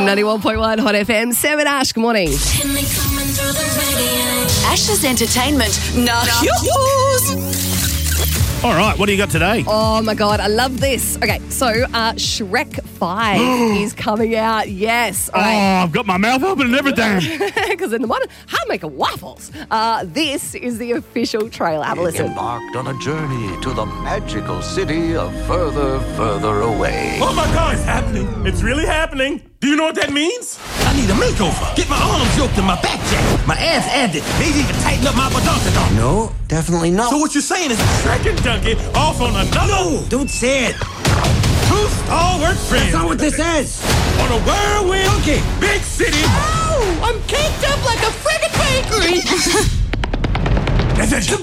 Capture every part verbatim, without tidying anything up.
ninety-one point one Hot F M. Sam and Ash, good morning. Ash's entertainment, not yours. All right, what do you got today? Oh, my God, I love this. Okay, so uh, Shrek five is coming out, yes. Oh, I've got my mouth open and everything. Because in the morning, how to make waffles. Uh, this is the official trailer. Have a listen. Embarked on a journey to the magical city of further, further away. Oh my God, it's happening. It's really happening. Do you know what that means? I need a makeover. Get my arms yoked and my back jacked. My ass added. Maybe even tighten up my badonkadonk. No, definitely not. So what you're saying is Shrek and Donkey off on another... No, don't say it. Two stalwart friends. That's not what this is. On a whirlwind, Donkey. big city. Ow! I'm caked up like a friggin' bakery. Attention.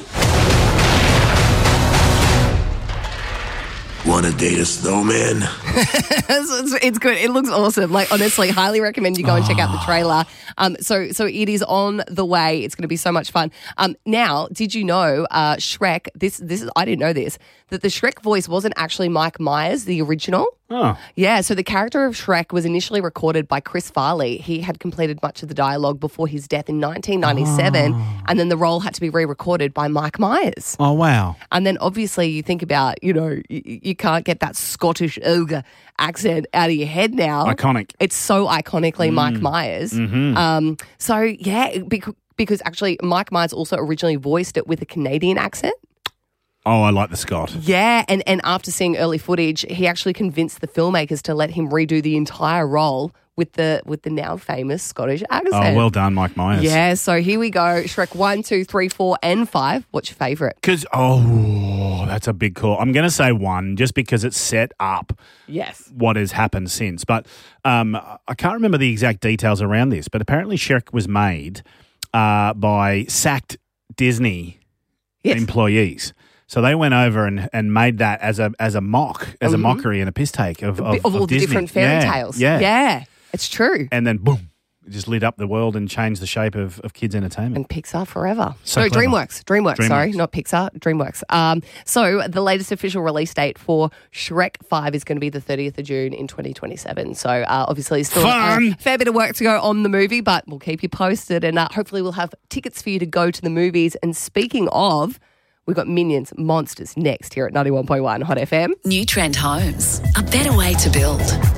Want to date a snowman? it's, it's good. It looks awesome. Like, honestly, highly recommend you go and check out the trailer. Um, so, so it is on the way. It's going to be so much fun. Um, now, did you know, uh, Shrek? This, this is I didn't know this. That the Shrek voice wasn't actually Mike Myers, the original. Oh. Yeah, so the character of Shrek was initially recorded by Chris Farley. He had completed much of the dialogue before his death in nineteen ninety-seven, Oh. and then the role had to be re-recorded by Mike Myers. Oh, wow. And then obviously you think about, you know, you, you can't get that Scottish ogre accent out of your head now. Iconic. It's so iconically Mm. Mike Myers. Mm-hmm. Um, so, yeah, because, because actually Mike Myers also originally voiced it with a Canadian accent. Oh, I like the Scott. Yeah, and, and after seeing early footage, he actually convinced the filmmakers to let him redo the entire role with the with the now famous Scottish accent. Oh, well done, Mike Myers. Yeah, so here we go. Shrek one, two, three, four, and five. What's your favourite? Because, oh, that's a big call. I'm going to say one just because it's set up Yes. what has happened since. But um, I can't remember the exact details around this, but apparently Shrek was made uh, by sacked Disney Yes. employees. So they went over and, and made that as a as a mock, as a Mhm. mockery and a piss take of, of, Of all of the Disney. different fairy Yeah, tales. Yeah. Yeah, it's true. And then boom, it just lit up the world and changed the shape of, of kids' entertainment. And Pixar forever. So no, clever. DreamWorks. DreamWorks, DreamWorks. sorry, not Pixar, DreamWorks. Um, so the latest official release date for Shrek five is going to be the thirtieth of June in twenty twenty-seven. So uh, obviously still Fun. a fair bit of work to go on the movie, but we'll keep you posted and uh, hopefully we'll have tickets for you to go to the movies. And speaking of, we've got Minions Monsters next here at ninety-one point one Hot F M. New Trend Homes, a better way to build.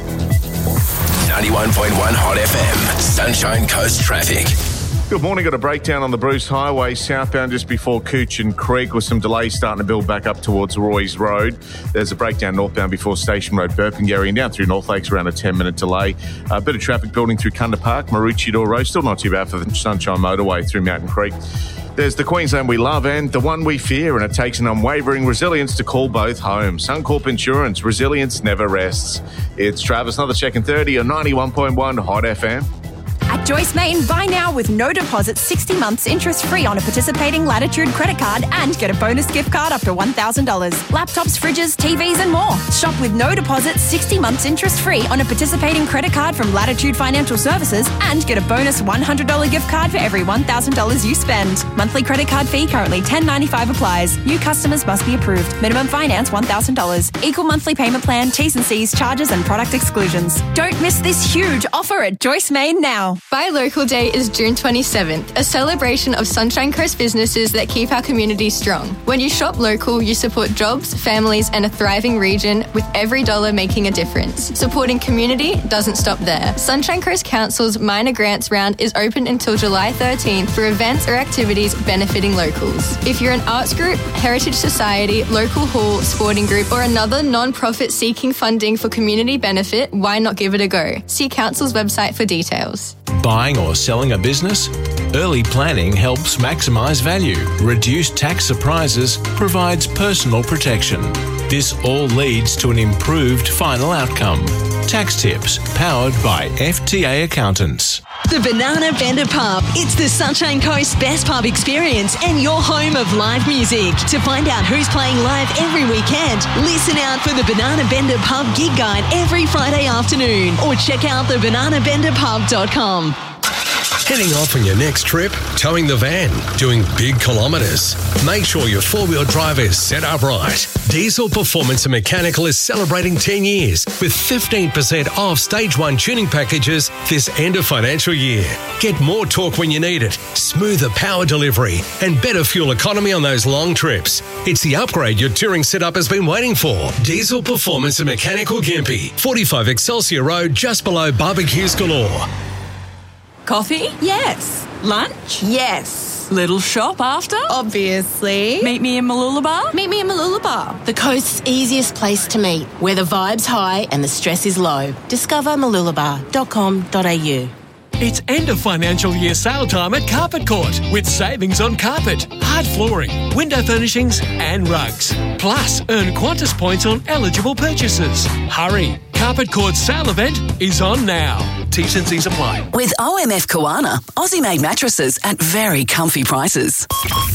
ninety-one point one Hot F M, Sunshine Coast traffic. Good morning. Got a breakdown on the Bruce Highway southbound just before Coochin Creek with some delays starting to build back up towards Roy's Road. There's a breakdown northbound before Station Road, Burpengary, and down through North Lakes around a ten-minute delay. A bit of traffic building through Kunda Park, Maroochydore Road. Still not too bad for the Sunshine Motorway through Mountain Creek. There's the Queensland we love and the one we fear, and it takes an unwavering resilience to call both home. Suncorp Insurance, resilience never rests. It's Travis, another check in thirty on ninety-one point one Hot F M. At Joyce Main, buy now with no deposit, sixty months interest free on a participating Latitude credit card and get a bonus gift card up to one thousand dollars. Laptops, fridges, T Vs and more. Shop with no deposit, sixty months interest free on a participating credit card from Latitude Financial Services and get a bonus one hundred dollars gift card for every one thousand dollars you spend. Monthly credit card fee currently ten ninety-five applies. New customers must be approved. Minimum finance one thousand dollars. Equal monthly payment plan, T's and C's, charges and product exclusions. Don't miss this huge offer at Joyce Main now. Buy Local Day is June twenty-seventh, a celebration of Sunshine Coast businesses that keep our community strong. When you shop local, you support jobs, families, and a thriving region, with every dollar making a difference. Supporting community doesn't stop there. Sunshine Coast Council's minor grants round is open until July thirteenth for events or activities benefiting locals. If you're an arts group, heritage society, local hall, sporting group, or another non-profit seeking funding for community benefit, why not give it a go? See Council's website for details. Buying or selling a business? Early planning helps maximise value, reduce tax surprises, provides personal protection. This all leads to an improved final outcome. Tax tips powered by F T A accountants. The Banana Bender Pub. It's the Sunshine Coast's best pub experience and your home of live music. To find out who's playing live every weekend, listen out for the Banana Bender Pub gig guide every Friday afternoon or check out the banana bender pub dot com. Heading off on your next trip? Towing the van? Doing big kilometres? Make sure your four-wheel drive is set up right. Diesel Performance and Mechanical is celebrating ten years with fifteen percent off Stage one tuning packages this end of financial year. Get more torque when you need it, smoother power delivery, and better fuel economy on those long trips. It's the upgrade your touring setup has been waiting for. Diesel Performance and Mechanical Gympie, forty-five Excelsior Road, just below Barbecues Galore. Coffee? Yes. Lunch? Yes. Little shop after? Obviously. Meet me in Mooloolaba? Meet me in Mooloolaba. The coast's easiest place to meet, where the vibe's high and the stress is low. Discover mooloolaba dot com dot a u. It's end of financial year sale time at Carpet Court with savings on carpet, hard flooring, window furnishings and rugs. Plus, earn Qantas points on eligible purchases. Hurry! Carpet Court's sale event is on now. T's and C's apply. With O M F Koana, Aussie-made mattresses at very comfy prices.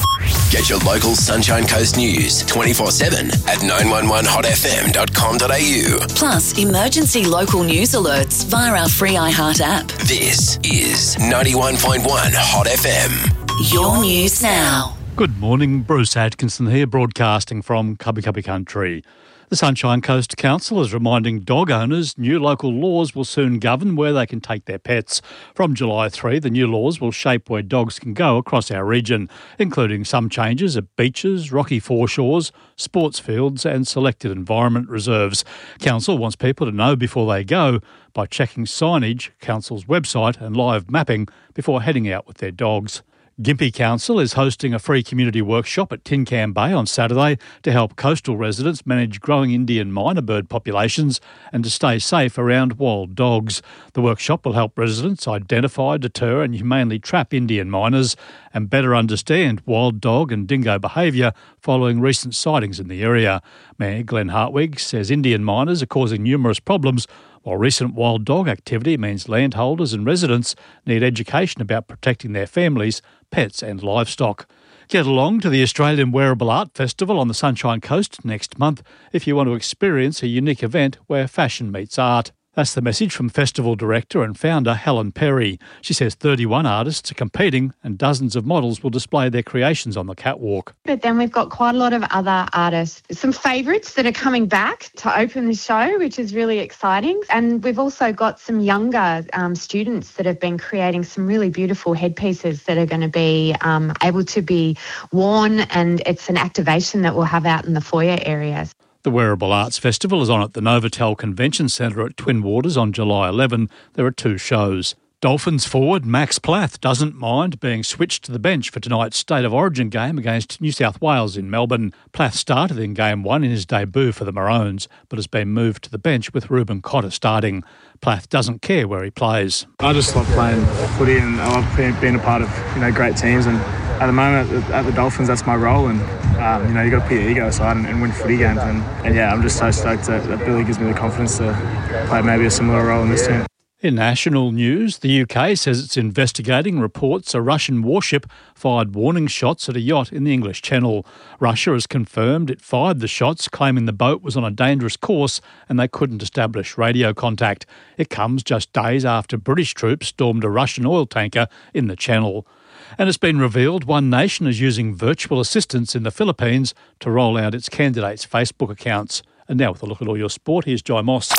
Get your local Sunshine Coast news twenty-four seven at nine one one hot f m dot com dot a u. Plus, emergency local news alerts via our free iHeart app. This is ninety-one point one Hot F M. Your news now. Good morning, Bruce Atkinson here, broadcasting from Cubby Cubby Country. The Sunshine Coast Council is reminding dog owners new local laws will soon govern where they can take their pets. From July third, the new laws will shape where dogs can go across our region, including some changes at beaches, rocky foreshores, sports fields and selected environment reserves. Council wants people to know before they go by checking signage, Council's website and live mapping before heading out with their dogs. Gympie Council is hosting a free community workshop at Tin Can Bay on Saturday to help coastal residents manage growing Indian myna bird populations and to stay safe around wild dogs. The workshop will help residents identify, deter and humanely trap Indian mynas and better understand wild dog and dingo behaviour following recent sightings in the area. Mayor Glenn Hartwig says Indian mynas are causing numerous problems, while recent wild dog activity means landholders and residents need education about protecting their families, pets and livestock. Get along to the Australian Wearable Art Festival on the Sunshine Coast next month if you want to experience a unique event where fashion meets art. That's the message from Festival Director and Founder Helen Perry. She says thirty-one artists are competing and dozens of models will display their creations on the catwalk. But then we've got quite a lot of other artists, some favourites that are coming back to open the show, which is really exciting. And we've also got some younger um, students that have been creating some really beautiful headpieces that are going to be um, able to be worn, and it's an activation that we'll have out in the foyer areas. The Wearable Arts Festival is on at the Novotel Convention Centre at Twin Waters on July eleventh. There are two shows. Dolphins forward Max Plath doesn't mind being switched to the bench for tonight's State of Origin game against New South Wales in Melbourne. Plath started in Game one in his debut for the Maroons, but has been moved to the bench with Ruben Cotter starting. Plath doesn't care where he plays. I just love playing footy and I love being, being a part of you know great teams, and at the moment at the Dolphins that's my role, and um, you know you got to put your ego aside and, and win footy games, and, and yeah I'm just so stoked that, that Billy gives me the confidence to play maybe a similar role in this team. In national news, the U K says it's investigating reports a Russian warship fired warning shots at a yacht in the English Channel. Russia has confirmed it fired the shots, claiming the boat was on a dangerous course and they couldn't establish radio contact. It comes just days after British troops stormed a Russian oil tanker in the Channel. And it's been revealed One Nation is using virtual assistants in the Philippines to roll out its candidates' Facebook accounts. And now with a look at all your sport, here's Jai Moss.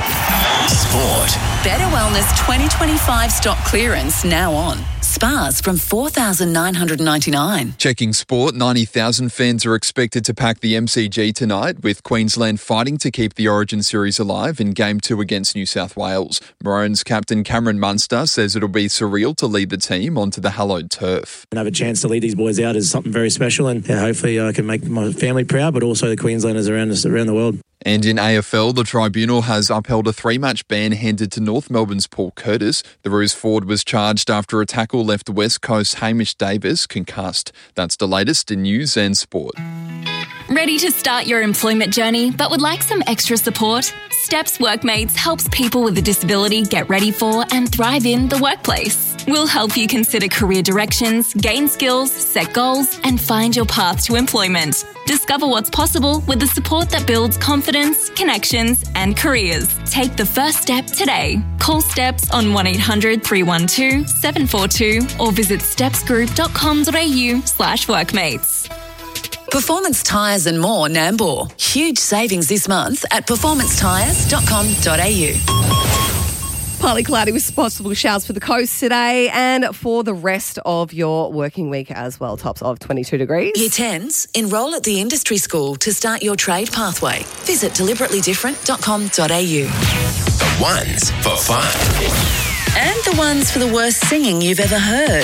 Sport. Better Wellness twenty twenty-five stock clearance now on. Spas from four thousand nine hundred ninety-nine dollars. Checking sport, ninety thousand fans are expected to pack the M C G tonight, with Queensland fighting to keep the Origin series alive in Game two against New South Wales. Maroons captain Cameron Munster says it'll be surreal to lead the team onto the hallowed turf. And have a chance to lead these boys out is something very special, and yeah, hopefully I can make my family proud, but also the Queenslanders around us around the world. And in A F L, the Tribunal has upheld a three-match ban handed to North Melbourne's Paul Curtis. The Roos forward was charged after a tackle left West Coast Hamish Davis concussed. That's the latest in news and sport. Ready to start your employment journey but would like some extra support? Steps Workmates helps people with a disability get ready for and thrive in the workplace. We'll help you consider career directions, gain skills, set goals, and find your path to employment. Discover what's possible with the support that builds confidence, connections, and careers. Take the first step today. Call Steps on one eight hundred three one two seven four two or visit stepsgroup dot com dot a u slash workmates. Performance Tyres and more, Nambour. Huge savings this month at performance tyres dot com dot a u. Partly cloudy with possible showers for the coast today and for the rest of your working week as well. Tops of twenty-two degrees. Year tens, enrol at the industry school to start your trade pathway. Visit deliberately different dot com dot a u. The ones for fun. And the ones for the worst singing you've ever heard.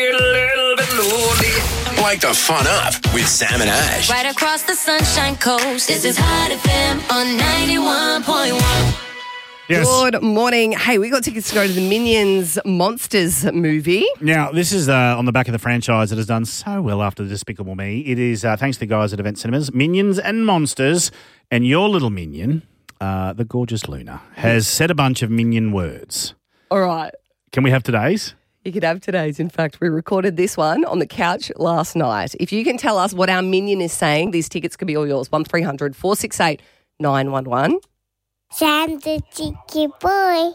Wake the fun up with Sam and Ash. Right across the Sunshine Coast, this is Hot F M on ninety-one point one. Yes. Good morning. Hey, we got tickets to go to the Minions Monsters movie. Now, this is uh, on the back of the franchise that has done so well after Despicable Me. It is uh, thanks to the guys at Event Cinemas, Minions and Monsters, and your little minion, uh, the gorgeous Luna, has said a bunch of minion words. All right. Can we have today's? You could have today's. In fact, we recorded this one on the couch last night. If you can tell us what our minion is saying, these tickets could be all yours. one three hundred four six eight nine one one. Sam the cheeky boy.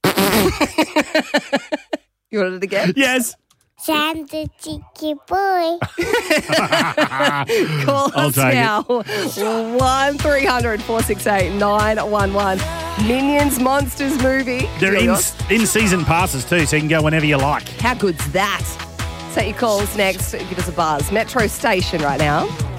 You wanted it again? Yes. Sam the cheeky boy. Call I'll us take now. one three hundred four six eight nine one one. Minions Monsters movie. They're in, in season passes too, so you can go whenever you like. How good's that? Set your calls next. Give us a buzz. Metro Station right now.